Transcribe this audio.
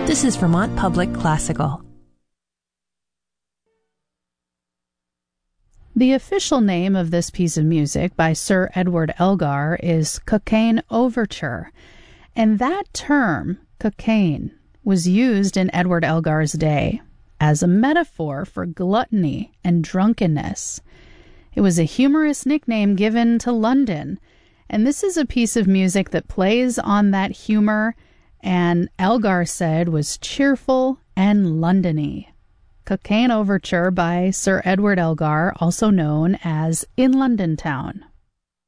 This is Vermont Public Classical. The official name of this piece of music by Sir Edward Elgar is Cockaigne Overture, and that term, cocaine, was used in Edward Elgar's day as a metaphor for gluttony and drunkenness. It was a humorous nickname given to London, and this is a piece of music that plays on that humor and Elgar said was cheerful and Londony. Cockaigne Overture by Sir Edward Elgar, also known as In London Town.